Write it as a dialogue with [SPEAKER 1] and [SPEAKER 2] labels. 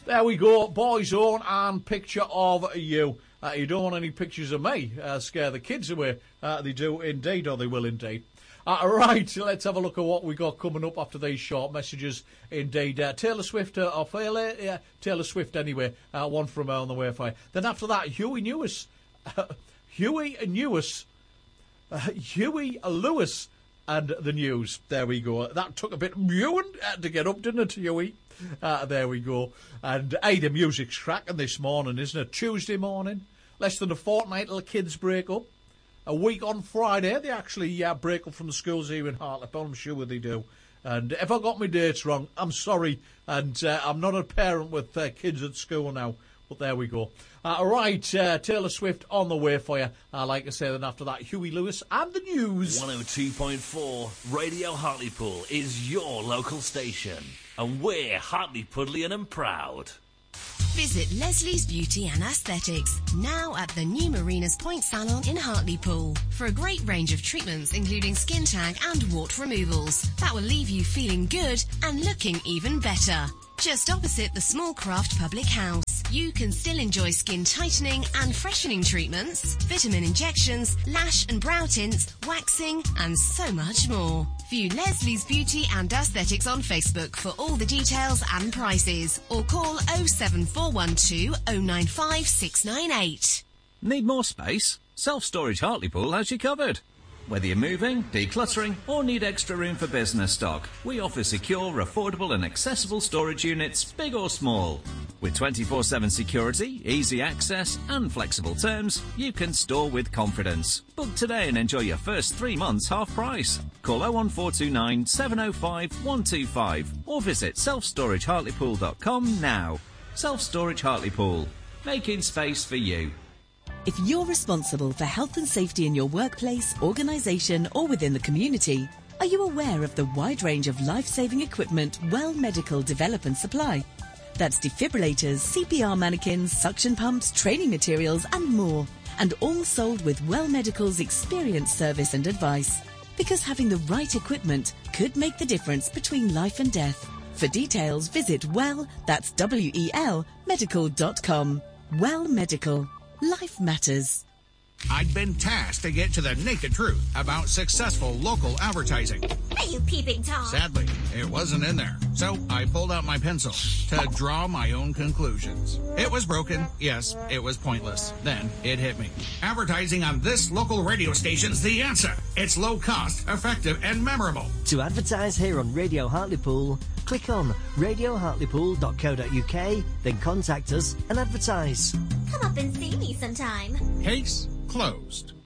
[SPEAKER 1] There we go, Boys Own and Picture of You. You don't want any pictures of me, scare the kids away. They do indeed, or they will indeed. Right, let's have a look at what we got coming up after these short messages. Indeed, Taylor Swift, Taylor Swift anyway, one from her on the way for you. Then after that, Huey Lewis, Huey Lewis and the News. There we go. That took a bit of mewing to get up, didn't it, Huey? There we go. And hey, the music's cracking this morning, isn't it? Tuesday morning, less than a fortnight till the kids break up. A week on Friday, they actually break up from the schools here in Hartlepool. I'm sure they do. And if I got my dates wrong, I'm sorry. And I'm not a parent with kids at school now. But there we go. Right, Taylor Swift on the way for you. Like I say, then after that, Huey Lewis and the News.
[SPEAKER 2] 102.4 Radio Hartlepool is your local station. And we're Hartlepoolian and proud.
[SPEAKER 3] Visit Leslie's Beauty and Aesthetics, now at the new Marinas Point Salon in Hartlepool, for a great range of treatments including skin tag and wart removals that will leave you feeling good and looking even better. Just opposite the Small Craft Public House, you can still enjoy skin tightening and freshening treatments, vitamin injections, lash and brow tints, waxing, and so much more. View Leslie's Beauty and Aesthetics on Facebook for all the details and prices, or call 07412 095 698.
[SPEAKER 4] Need more space? Self-Storage Hartlepool has you covered. Whether you're moving, decluttering, or need extra room for business stock, we offer secure, affordable and accessible storage units, big or small. With 24/7 security, easy access and flexible terms, you can store with confidence. Book today and enjoy your first 3 months half price. Call 01429 705 125 or visit selfstoragehartlepool.com now. Self-Storage Hartlepool, making space for you.
[SPEAKER 5] If you're responsible for health and safety in your workplace, organisation or within the community, are you aware of the wide range of life-saving equipment Well Medical develop and supply? That's defibrillators, CPR mannequins, suction pumps, training materials and more. And all sold with Well Medical's experienced service and advice. Because having the right equipment could make the difference between life and death. For details, visit that's WEL medical.com. Well Medical. Life matters.
[SPEAKER 6] I'd been tasked to get to the naked truth about successful local advertising.
[SPEAKER 7] Hey, you peeping Tom.
[SPEAKER 6] Sadly, it wasn't in there. So I pulled out my pencil to draw my own conclusions. It was broken. Yes, it was pointless. Then it hit me. Advertising on this local radio station's the answer. It's low cost, effective, and memorable.
[SPEAKER 8] To advertise here on Radio Hartlepool, click on radiohartlepool.co.uk, then contact us and advertise.
[SPEAKER 7] Come up and see me sometime.
[SPEAKER 6] Case closed.